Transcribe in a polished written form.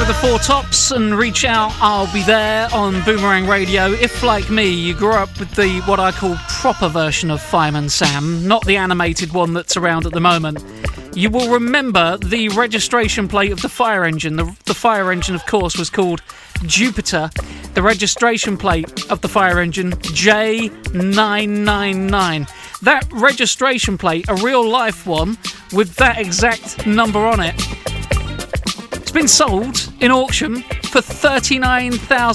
the Four Tops and Reach Out, I'll Be There on Boomerang Radio. If, like me, you grew up with the what I call proper version of Fireman Sam, not the animated one that's around at the moment, you will remember the registration plate of the fire engine. The fire engine, of course, was called Jupiter. The registration plate of the fire engine, J999. That registration plate, a real-life one, with that exact number on it, it's been sold in auction for £39,000.